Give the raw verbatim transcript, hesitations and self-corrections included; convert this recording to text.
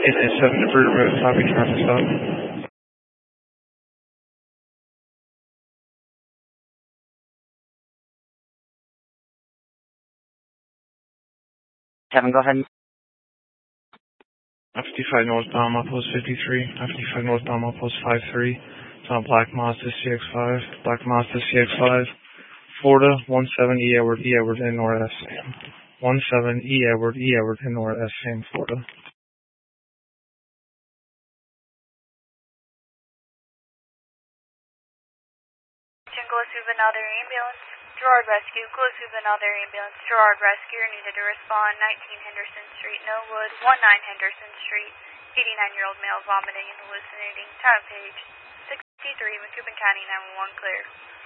eight nine seven to Bruder Road, copy traffic stop. Kevin, go ahead. I fifty-five northbound, my post fifty-three. I fifty-five northbound, my post five three. It's on Black Mazda C X five. Black Mazda C X five. Florida, one seven E Edward, E Edward, N North S. one seven E Edward, E Edward, N North S, same Florida. Close to another ambulance. Gerard Rescue, close to another ambulance. Gerard Rescue needed to respond. nineteen Henderson Street, Norwood. nineteen Henderson Street. eighty-nine-year-old male vomiting and hallucinating. Time page sixty-three, Macoupin County nine one one clear.